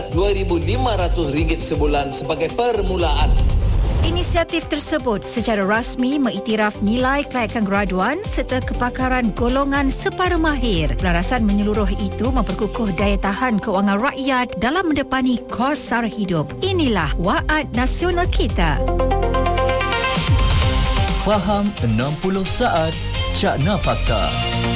RM12,500 sebulan sebagai permulaan. Inisiatif tersebut secara rasmi mengiktiraf nilai kelayakan graduan serta kepakaran golongan separuh mahir. Pelarasan menyeluruh itu memperkukuh daya tahan kewangan rakyat dalam mendepani kos sara hidup. Inilah Waad Nasional kita. Faham 60 saat Cakna Fakta.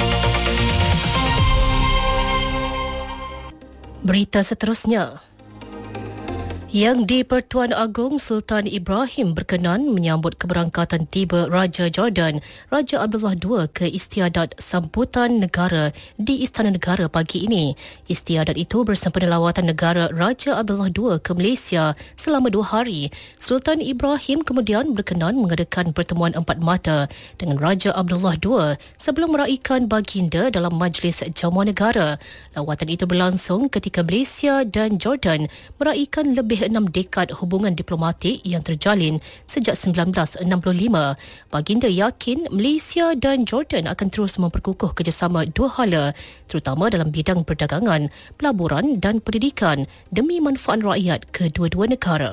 Berita seterusnya. Yang di-Pertuan Agong Sultan Ibrahim berkenan menyambut keberangkatan tiba Raja Jordan, Raja Abdullah II ke istiadat sambutan negara di Istana Negara pagi ini. Istiadat itu bersempena lawatan negara Raja Abdullah II ke Malaysia selama 2 hari. Sultan Ibrahim kemudian berkenan mengadakan pertemuan empat mata dengan Raja Abdullah II sebelum meraihkan baginda dalam majlis jamuan negara. Lawatan itu berlangsung ketika Malaysia dan Jordan meraihkan lebih 6 dekad hubungan diplomatik yang terjalin sejak 1965. Baginda yakin Malaysia dan Jordan akan terus memperkukuh kerjasama dua hala, terutama dalam bidang perdagangan, pelaburan dan pendidikan demi manfaat rakyat kedua-dua negara.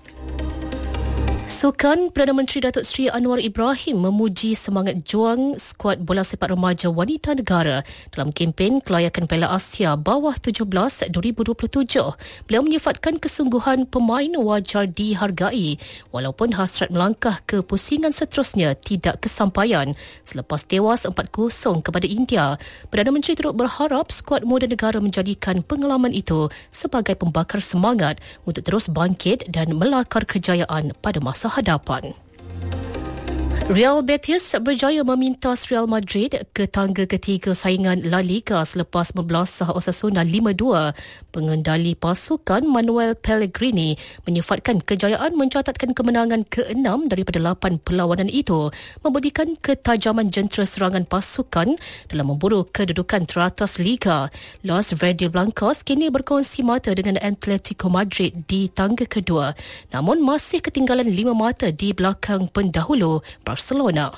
Sukan Perdana Menteri Datuk Seri Anwar Ibrahim memuji semangat juang skuad bola sepak remaja wanita negara dalam kempen kelayakan Piala Asia bawah 17 2027. Beliau menyifatkan kesungguhan pemain wajar dihargai walaupun hasrat melangkah ke pusingan seterusnya tidak kesampaian selepas tewas 4-0 kepada India. Perdana Menteri turut berharap skuad muda negara menjadikan pengalaman itu sebagai pembakar semangat untuk terus bangkit dan melakar kejayaan pada masa hadapan. Real Betis berjaya memintas Real Madrid ke tangga ketiga saingan La Liga selepas membelasah Osasuna 5-2. Pengendali pasukan Manuel Pellegrini menyifatkan kejayaan mencatatkan kemenangan ke-6 daripada 8 perlawanan itu, membuktikan ketajaman jentera serangan pasukan dalam memburu kedudukan teratas Liga. Los Verdiblancos kini berkongsi mata dengan Atletico Madrid di tangga kedua, namun masih ketinggalan 5 mata di belakang pendahulu Barcelona.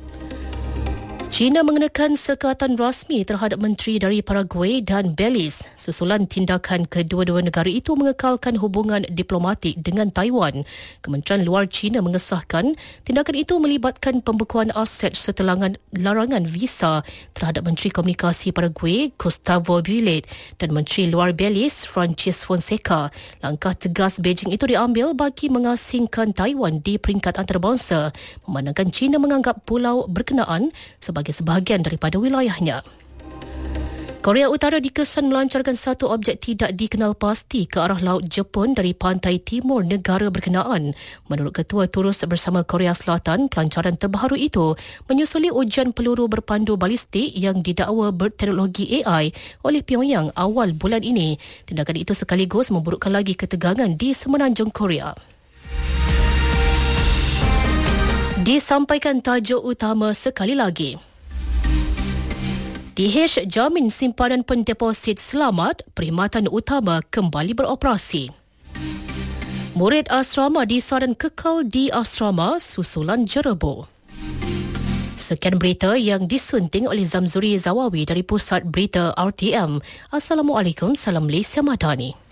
China mengenakan sekatan rasmi terhadap menteri dari Paraguay dan Belize susulan tindakan kedua-dua negara itu mengekalkan hubungan diplomatik dengan Taiwan. Kementerian Luar China mengesahkan tindakan itu melibatkan pembekuan aset serta larangan visa terhadap Menteri Komunikasi Paraguay Gustavo Builet dan Menteri Luar Belize Francis Fonseca. Langkah tegas Beijing itu diambil bagi mengasingkan Taiwan di peringkat antarabangsa, memandangkan China menganggap pulau berkenaan sebagai sebahagian daripada wilayahnya. Korea Utara dikesan melancarkan satu objek tidak dikenal pasti ke arah Laut Jepun dari pantai timur negara berkenaan. Menurut Ketua Turus bersama Korea Selatan, pelancaran terbaru itu menyusuli ujian peluru berpandu balistik yang didakwa berteknologi AI oleh Pyongyang awal bulan ini. Tindakan itu sekaligus memburukkan lagi ketegangan di semenanjung Korea. Disampaikan tajuk utama sekali lagi. DH jamin simpanan pendeposit selamat, perkhidmatan utama kembali beroperasi. Murid asrama disaran kekal di asrama susulan jerebo. Sekian berita yang disunting oleh Zamzuri Zawawi dari Pusat Berita RTM. Assalamualaikum, salam Malaysia Madani.